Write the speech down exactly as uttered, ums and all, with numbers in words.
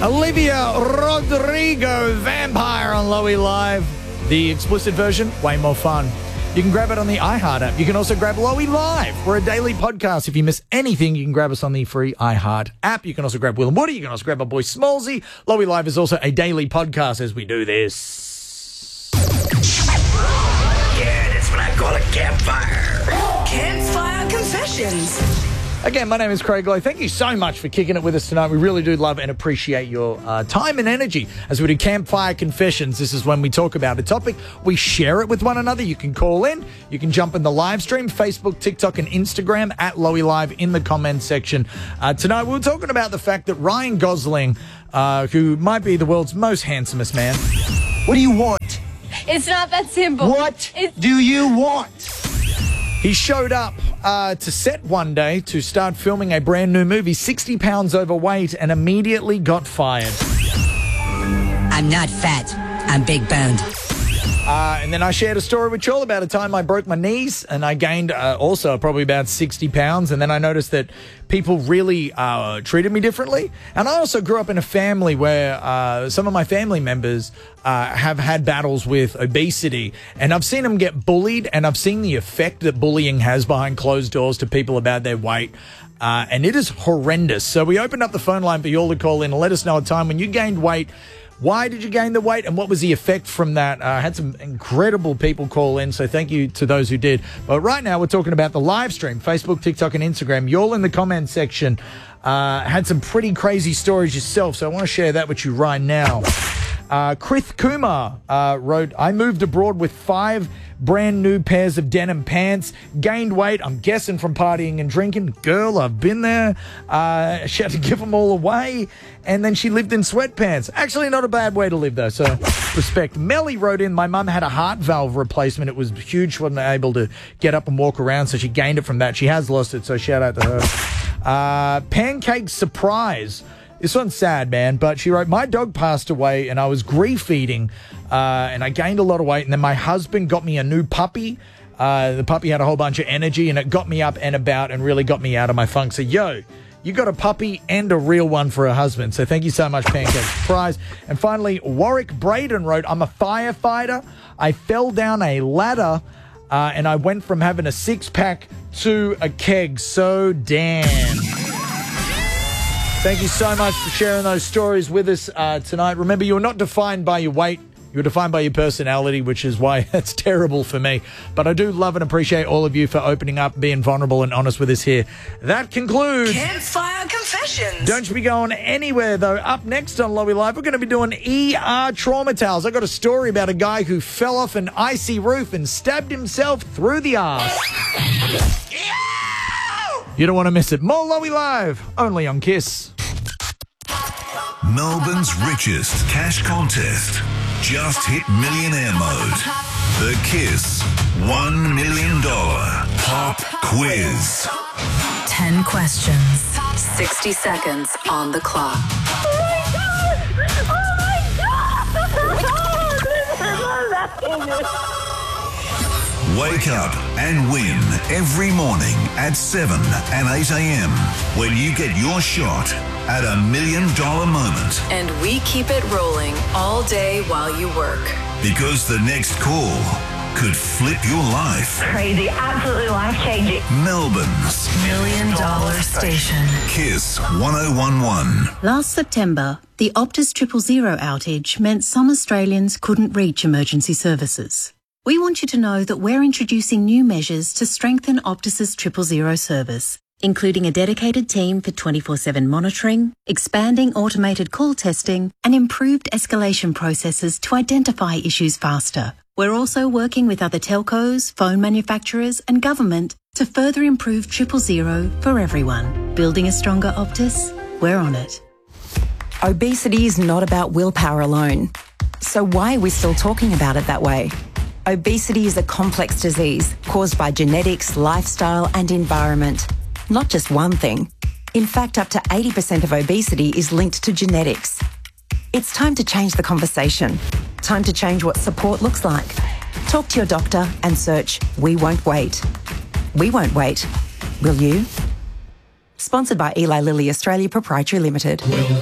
Olivia Rodrigo, Vampire on Lowy Live. The explicit version, way more fun. You can grab it on the iHeart app. You can also grab Lowy Live. We're a daily podcast. If you miss anything, you can grab us on the free iHeart app. You can also grab Will and Woody. You can also grab our boy Smallsy. Lowy Live is also a daily podcast as we do this. Yeah, that's what I call a campfire. Campfire Confessions. Again, my name is Craig Lowe. Thank you so much for kicking it with us tonight. We really do love and appreciate your uh, time and energy as we do Campfire Confessions. This is when we talk about a topic. We share it with one another. You can call in. You can jump in the live stream, Facebook, TikTok, and Instagram at Lowy Live in the comments section. Uh, tonight, we we're talking about the fact that Ryan Gosling, uh, who might be the world's most handsomest man. What do you want? It's not that simple. What It's- do you want? He showed up uh, to set one day to start filming a brand new movie, sixty pounds overweight, and immediately got fired. I'm not fat. I'm big boned. Uh, and then I shared a story with you all about a time I broke my knees and I gained uh, also probably about sixty pounds. And then I noticed that people really uh, treated me differently. And I also grew up in a family where uh, some of my family members uh, have had battles with obesity. And I've seen them get bullied, and I've seen the effect that bullying has behind closed doors to people about their weight. Uh, and it is horrendous. So we opened up the phone line for you all to call in and let us know a time when you gained weight. Why did you gain the weight, and what was the effect from that? I uh, had some incredible people call in, so thank you to those who did. But right now, we're talking about the live stream, Facebook, TikTok, and Instagram. You all in the comments section uh, had some pretty crazy stories yourself, so I want to share that with you right now. Uh, Krith Kumar uh, wrote, I moved abroad with five brand new pairs of denim pants, gained weight, I'm guessing from partying and drinking. Girl, I've been there. Uh, she had to give them all away, and then she lived in sweatpants. Actually, not a bad way to live, though, so respect. Melly wrote in, my mum had a heart valve replacement. It was huge. She wasn't able to get up and walk around, so she gained it from that. She has lost it, so shout out to her. Uh, Pancake Surprise. This one's sad, man, but she wrote, my dog passed away and I was grief eating uh, and I gained a lot of weight, and then my husband got me a new puppy. Uh, the puppy had a whole bunch of energy and it got me up and about and really got me out of my funk. So, yo, you got a puppy and a real one for a husband. So thank you so much, Pancake Surprise. And finally, Warwick Braden wrote, I'm a firefighter. I fell down a ladder uh, and I went from having a six-pack to a keg. So damn. Thank you so much for sharing those stories with us uh, tonight. Remember, you're not defined by your weight. You're defined by your personality, which is why it's terrible for me. But I do love and appreciate all of you for opening up, being vulnerable and honest with us here. That concludes Campfire Confessions. Don't you be going anywhere, though. Up next on Lowy Live, we're going to be doing E R trauma tales. I got a story about a guy who fell off an icy roof and stabbed himself through the arse. You don't want to miss it. More Lowy Live, only on Kiss. Melbourne's richest cash contest just hit millionaire mode. The Kiss one million dollars Pop Quiz. Ten questions, sixty seconds on the clock. Wake up and win every morning at seven and eight a.m. when you get your shot at a million dollar moment. And we keep it rolling all day while you work. Because the next call could flip your life. Crazy, absolutely life-changing. Melbourne's Million Dollar Station. Kiss one oh one one. Last September, the Optus Triple Zero outage meant some Australians couldn't reach emergency services. We want you to know that we're introducing new measures to strengthen Optus's Triple Zero service, including a dedicated team for twenty-four seven monitoring, expanding automated call testing, and improved escalation processes to identify issues faster. We're also working with other telcos, phone manufacturers, and government to further improve Triple Zero for everyone. Building a stronger Optus? We're on it. Obesity is not about willpower alone. So why are we still talking about it that way? Obesity is a complex disease caused by genetics, lifestyle, and environment. Not just one thing. In fact, up to eighty percent of obesity is linked to genetics. It's time to change the conversation. Time to change what support looks like. Talk to your doctor and search We Won't Wait. We won't wait. Will you? Sponsored by Eli Lilly Australia Proprietary Limited.